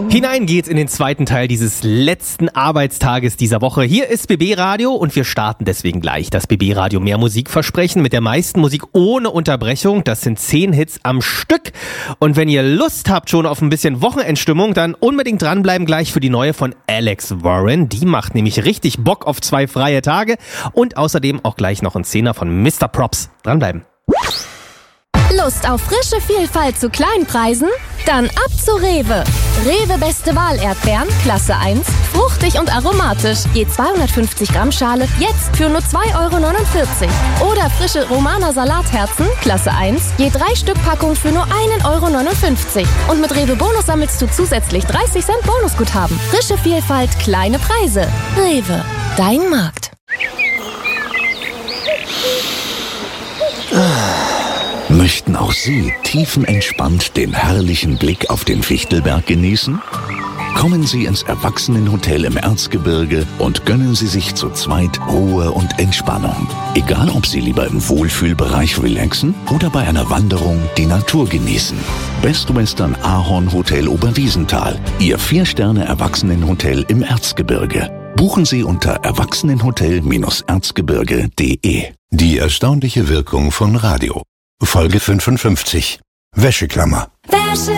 Hinein geht's in den zweiten Teil dieses letzten Arbeitstages dieser Woche. Hier ist BB Radio und wir starten deswegen gleich. Das BB Radio Mehr Musik versprechen mit der meisten Musik ohne Unterbrechung. Das sind 10 Hits am Stück. Und wenn ihr Lust habt schon auf ein bisschen Wochenendstimmung, dann unbedingt dranbleiben gleich für die neue von Alex Warren. Die macht nämlich richtig Bock auf 2 freie Tage. Und außerdem auch gleich noch ein 10er von Mr. Props. Dranbleiben. Lust auf frische Vielfalt zu kleinen Preisen? Dann ab zu Rewe. Rewe Beste Wahl Erdbeeren, Klasse 1, fruchtig und aromatisch. Je 250 Gramm Schale, jetzt für nur 2,49 €. Oder frische Romaner Salatherzen, Klasse 1, je 3 Stück Packung für nur 1,59 €. Und mit Rewe Bonus sammelst du zusätzlich 30 Cent Bonusguthaben. Frische Vielfalt, kleine Preise. Rewe, dein Markt. Möchten auch Sie tiefenentspannt den herrlichen Blick auf den Fichtelberg genießen? Kommen Sie ins Erwachsenenhotel im Erzgebirge und gönnen Sie sich zu zweit Ruhe und Entspannung. Egal, ob Sie lieber im Wohlfühlbereich relaxen oder bei einer Wanderung die Natur genießen. Best Western Ahorn Hotel Oberwiesenthal, Ihr 4-Sterne-Erwachsenenhotel im Erzgebirge. Buchen Sie unter erwachsenenhotel-erzgebirge.de. Die erstaunliche Wirkung von Radio. Folge 55. Wäscheklammer.